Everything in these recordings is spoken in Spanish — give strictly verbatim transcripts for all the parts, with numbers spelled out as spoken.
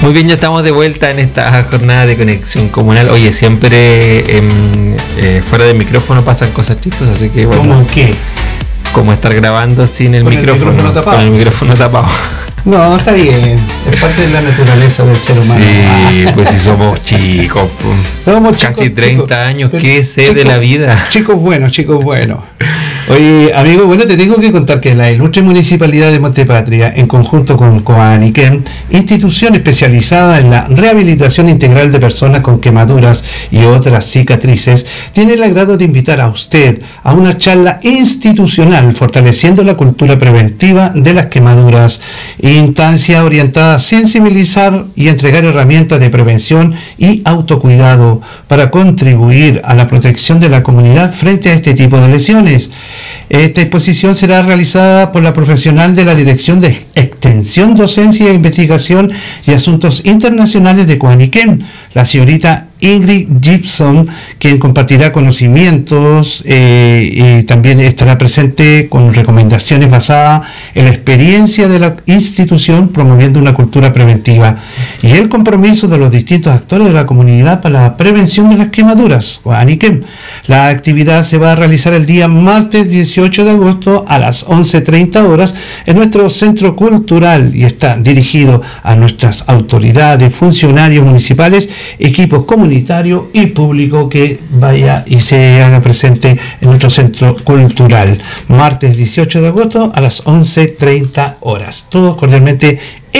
Muy bien, ya estamos de vuelta en esta jornada de conexión comunal. Oye, siempre eh, eh, fuera del micrófono pasan cosas chistosas, así que bueno. ¿Cómo qué? Como estar grabando sin el, micrófono, el micrófono tapado. Con el micrófono tapado. No, está bien. Es parte de la naturaleza del ser humano. Sí, pues si somos chicos. Somos chicos, casi treinta chicos, años. pero ¿Qué sé chicos, de la vida? Chicos buenos, chicos buenos. Oye, amigo, bueno, te tengo que contar que la ilustre Municipalidad de Montepatria, en conjunto con Coaniquem, institución especializada en la rehabilitación integral de personas con quemaduras y otras cicatrices, tiene el agrado de invitar a usted a una charla institucional fortaleciendo la cultura preventiva de las quemaduras, instancia orientada a sensibilizar y entregar herramientas de prevención y autocuidado para contribuir a la protección de la comunidad frente a este tipo de lesiones. Esta exposición será realizada por la profesional de la Dirección de Extensión, Docencia e Investigación y Asuntos Internacionales de Coaniquem, la señorita Ingrid Gibson, quien compartirá conocimientos eh, y también estará presente con recomendaciones basadas en la experiencia de la institución, promoviendo una cultura preventiva y el compromiso de los distintos actores de la comunidad para la prevención de las quemaduras. Coaniquem. La actividad se va a realizar el día martes dieciocho de agosto a las once treinta horas en nuestro centro cultural y está dirigido a nuestras autoridades, funcionarios municipales, equipos comunitarios y público que vaya y se haga presente en nuestro centro cultural. Martes dieciocho de agosto a las once treinta horas. Todos cordialmente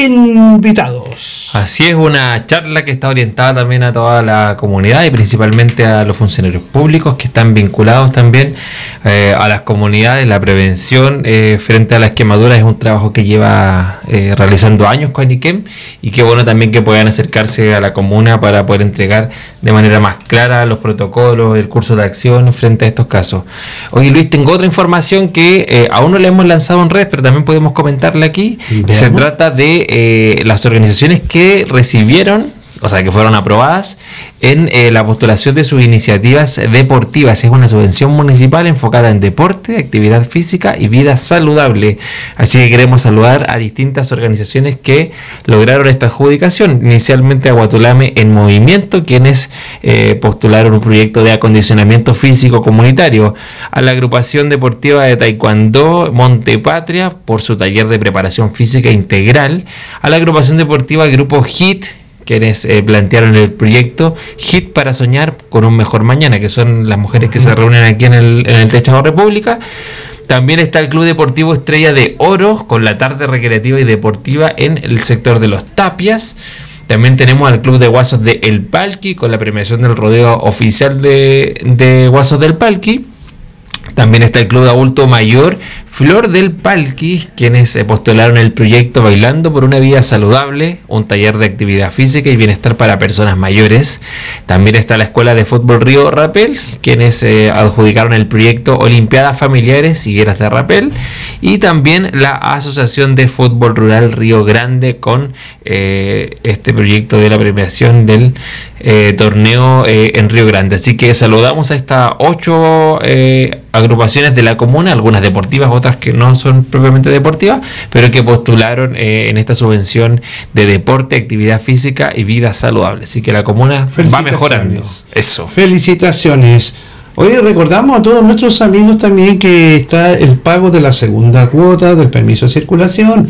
invitados. Así es, una charla que está orientada también a toda la comunidad y principalmente a los funcionarios públicos que están vinculados también eh, a las comunidades. La prevención eh, frente a las quemaduras es un trabajo que lleva eh, realizando años con Coaniquem, y qué bueno también que puedan acercarse a la comuna para poder entregar de manera más clara los protocolos, el curso de acción frente a estos casos. Oye, Luis, tengo otra información que eh, aún no la hemos lanzado en red, pero también podemos comentarla aquí. Veamos. Se trata de Eh, las organizaciones que recibieron, o sea, que fueron aprobadas en eh, la postulación de sus iniciativas deportivas. Es una subvención municipal enfocada en deporte, actividad física y vida saludable. Así que queremos saludar a distintas organizaciones que lograron esta adjudicación. Inicialmente a Guatulame en Movimiento, quienes eh, postularon un proyecto de acondicionamiento físico comunitario. A la agrupación deportiva de Taekwondo Montepatria por su taller de preparación física integral. A la agrupación deportiva Grupo H I T, quienes eh, plantearon el proyecto H I T para soñar con un mejor mañana, que son las mujeres que se reúnen aquí en el, en el Techado República. También está el Club Deportivo Estrella de Oro, con la tarde recreativa y deportiva en el sector de Los Tapias. También tenemos al Club de Guasos de El Palqui, con la premiación del rodeo oficial de, de Guasos del Palqui. También está el Club de Adulto Mayor Flor del Palqui, quienes postularon el proyecto Bailando por una Vida Saludable, un taller de actividad física y bienestar para personas mayores. También está la Escuela de Fútbol Río Rapel, quienes eh, adjudicaron el proyecto Olimpiadas Familiares Higueras de Rapel. Y también la Asociación de Fútbol Rural Río Grande, con eh, este proyecto de la premiación del eh, torneo eh, en Río Grande. Así que saludamos a estas ocho eh, agrupaciones de la comuna, algunas deportivas, otras que no son propiamente deportivas, pero que postularon eh, en esta subvención de deporte, actividad física y vida saludable. Así que la comuna va mejorando. Eso. Felicitaciones. Hoy recordamos a todos nuestros amigos también que está el pago de la segunda cuota del permiso de circulación.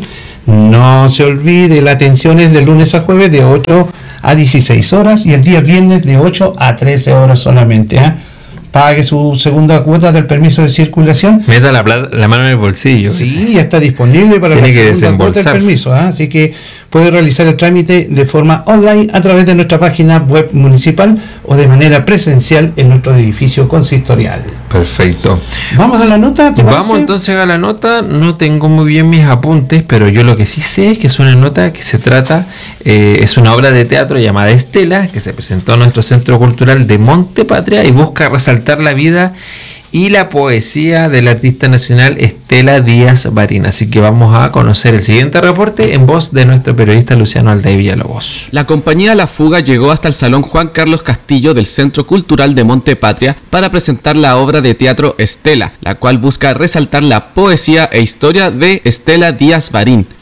No se olvide, la atención es de lunes a jueves de ocho a dieciséis horas y el día viernes de ocho a trece horas solamente, ¿eh? Pague su segunda cuota del permiso de circulación. Meta la, la mano en el bolsillo. Sí, ya está disponible para Tiene la que segunda cuota del permiso, ¿eh? Así que puede realizar el trámite de forma online a través de nuestra página web municipal o de manera presencial en nuestro edificio consistorial. Perfecto. ¿Vamos a la nota? ¿Te Vamos parece? entonces a la nota. No tengo muy bien mis apuntes, pero yo lo que sí sé es que es una nota que se trata, eh, es una obra de teatro llamada Estela, que se presentó en nuestro Centro Cultural de Montepatria y busca resaltar la vida y la poesía del artista nacional Estela Díaz Barín. Así que vamos a conocer el siguiente reporte en voz de nuestro periodista Luciano Alday Villalobos. La compañía La Fuga llegó hasta el Salón Juan Carlos Castillo del Centro Cultural de Montepatria para presentar la obra de teatro Estela, la cual busca resaltar la poesía e historia de Estela Díaz Barín,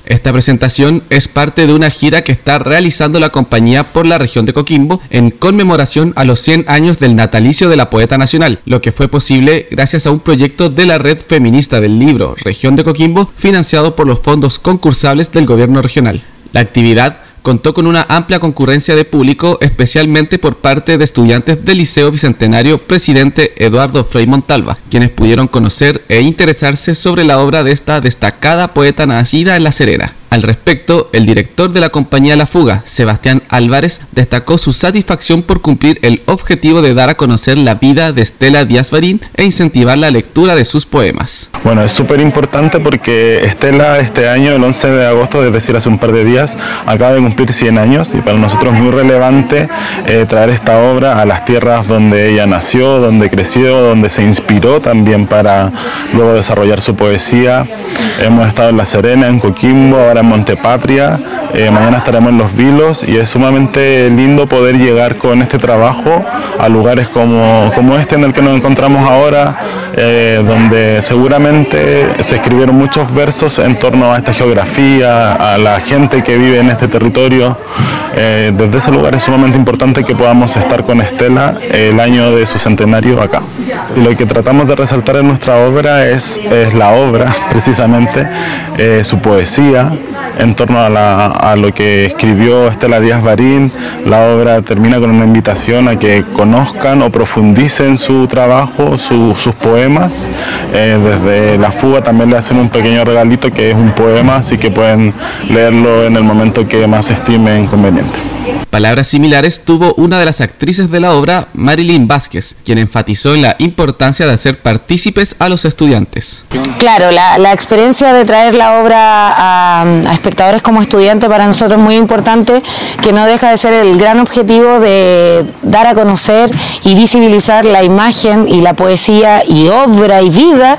Esta presentación es parte de una gira que está realizando la compañía por la región de Coquimbo en conmemoración a los cien años del natalicio de la poeta nacional, lo que fue posible gracias a un proyecto de la Red Feminista del Libro Región de Coquimbo, financiado por los fondos concursables del gobierno regional. La actividad contó con una amplia concurrencia de público, especialmente por parte de estudiantes del Liceo Bicentenario Presidente Eduardo Frei Montalva, quienes pudieron conocer e interesarse sobre la obra de esta destacada poeta nacida en La Serena. Al respecto, el director de la compañía La Fuga, Sebastián Álvarez, destacó su satisfacción por cumplir el objetivo de dar a conocer la vida de Estela Díaz Barín e incentivar la lectura de sus poemas. Bueno, es súper importante porque Estela este año, el once de agosto, es decir, hace un par de días, acaba de cumplir cien años y para nosotros es muy relevante eh, traer esta obra a las tierras donde ella nació, donde creció, donde se inspiró también para luego desarrollar su poesía. Hemos estado en La Serena, en Coquimbo, ahora en Montepatria, eh, mañana estaremos en Los Vilos y es sumamente lindo poder llegar con este trabajo a lugares como, como este en el que nos encontramos ahora, eh, donde seguramente se escribieron muchos versos en torno a esta geografía, a la gente que vive en este territorio. Eh, desde ese lugar es sumamente importante que podamos estar con Estela el año de su centenario acá. Y lo que tratamos de resaltar en nuestra obra es, es la obra, precisamente, eh, su poesía, en torno a, la, a lo que escribió Estela Díaz Barín. La obra termina con una invitación a que conozcan o profundicen su trabajo, su, sus poemas. Eh, desde La Fuga también le hacen un pequeño regalito que es un poema, así que pueden leerlo en el momento que más estimen conveniente. Palabras similares tuvo una de las actrices de la obra, Marilyn Vázquez, quien enfatizó en la importancia de hacer partícipes a los estudiantes. Claro, la, la experiencia de traer la obra a, a espectadores como estudiantes para nosotros es muy importante, que no deja de ser el gran objetivo de dar a conocer y visibilizar la imagen y la poesía y obra y vida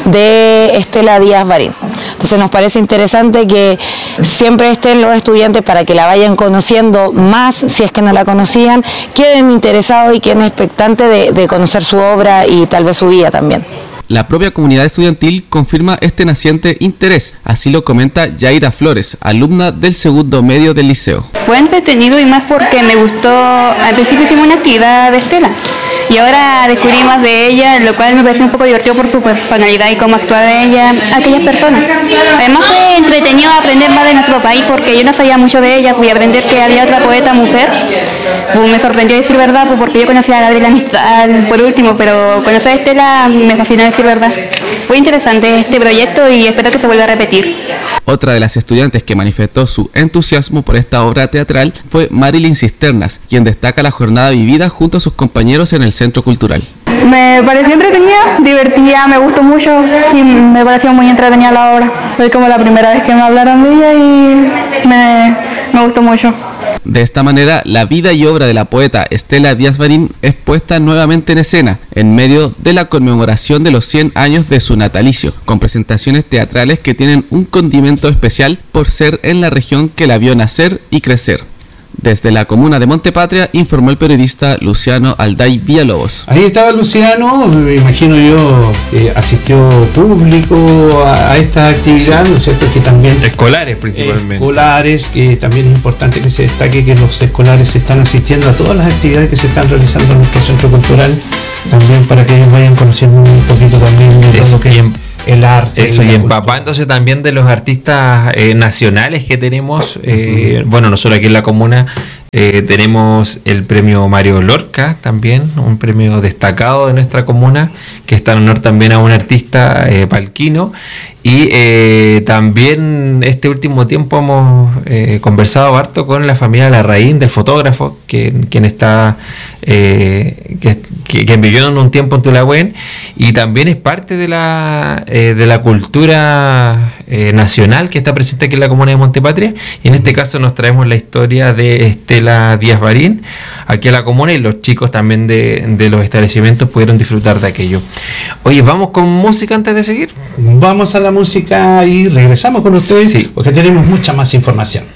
de Estela Díaz Barín. Entonces nos parece interesante que siempre estén los estudiantes para que la vayan conociendo más, si es que no la conocían, queden interesados y queden expectantes de, de conocer su obra y tal vez su vida también. La propia comunidad estudiantil confirma este naciente interés, así lo comenta Yaira Flores, alumna del segundo medio del liceo. Fue entretenido y más porque me gustó, al principio hicimos una actividad de Estela y ahora descubrí más de ella, lo cual me pareció un poco divertido por su personalidad y cómo actuaba ella aquellas personas. Además fue entretenido aprender más de nuestro país porque yo no sabía mucho de ella, fui a aprender que había otra poeta mujer. Pues me sorprendió decir verdad, pues porque yo conocía a Gabriela Mistral por último, pero conocer a Estela me fascinó decir verdad. Fue interesante este proyecto y espero que se vuelva a repetir. Otra de las estudiantes que manifestó su entusiasmo por esta obra teatral fue Marilyn Cisternas, quien destaca la jornada vivida junto a sus compañeros en el Centro Cultural. Me pareció entretenida, divertida, me gustó mucho, sí, me pareció muy entretenida la obra. Fue como la primera vez que me hablaron de ella y me, me gustó mucho. De esta manera, la vida y obra de la poeta Estela Díaz Barín es puesta nuevamente en escena, en medio de la conmemoración de los cien años de su natalicio, con presentaciones teatrales que tienen un condimento especial por ser en la región que la vio nacer y crecer. Desde la comuna de Montepatria informó el periodista Luciano Alday Villalobos. Ahí estaba Luciano, me imagino yo, eh, asistió público a, a esta actividad, sí. ¿No es cierto? Que también escolares principalmente. Escolares, que también es importante que se destaque que los escolares están asistiendo a todas las actividades que se están realizando en nuestro centro cultural, también para que ellos vayan conociendo un poquito también de todo lo que es el arte. Eso, y, y empapándose también de los artistas eh, nacionales que tenemos. Eh, uh-huh. Bueno, nosotros aquí en la comuna eh, tenemos el premio Mario Lorca también, un premio destacado de nuestra comuna, que está en honor también a un artista eh, palquino. Y eh, también este último tiempo hemos eh, conversado harto con la familia Larraín, del fotógrafo, que, quien está eh, que, que, que vivió en un tiempo en Tulahuen, y también es parte de la eh, de la cultura eh, nacional que está presente aquí en la comuna de Montepatria. Y en este caso nos traemos la historia de Estela Díaz Barín aquí a la comuna, y los chicos también de, de los establecimientos pudieron disfrutar de aquello. Oye, ¿vamos con música antes de seguir? Vamos a la música y regresamos con ustedes, sí, porque tenemos mucha más información.